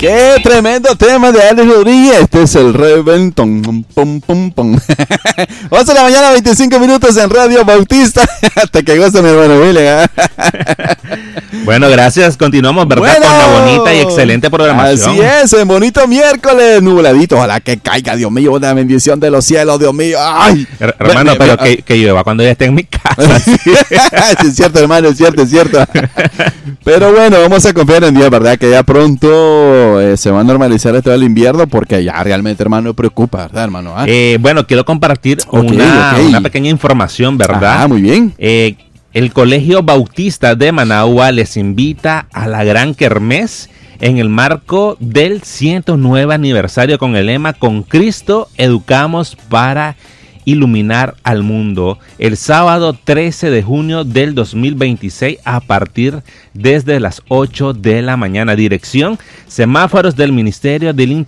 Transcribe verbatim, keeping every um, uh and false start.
Qué tremendo tema de Alex Rodríguez. Este es el reventón. Pum, pum, pum. once de la mañana, veinticinco minutos en Radio Bautista. Te que gusta, mi hermano William. Bueno, gracias. Continuamos, ¿verdad? Bueno, con una bonita y excelente programación. Así es, en bonito miércoles, nubladito. Ojalá que caiga, Dios mío, una bendición de los cielos, Dios mío. Ay, Her- hermano, pero que, que llueva cuando ya esté en mi casa. Sí, es cierto, hermano, es cierto, es cierto. Pero bueno, vamos a confiar en Dios, ¿verdad? Que ya pronto eh, se va a normalizar esto del invierno, porque ya realmente, hermano, preocupa, ¿verdad, hermano? ¿Ah? Eh, bueno, quiero compartir Okay, una, okay. una pequeña información, ¿verdad? Ah, muy bien. Eh, el Colegio Bautista de Managua les invita a la Gran Kermés en el marco del ciento nueve aniversario con el lema Con Cristo educamos para iluminar al mundo, el sábado trece de junio del dos mil veintiséis a partir desde las ocho de la mañana. Dirección: semáforos del Ministerio del Interior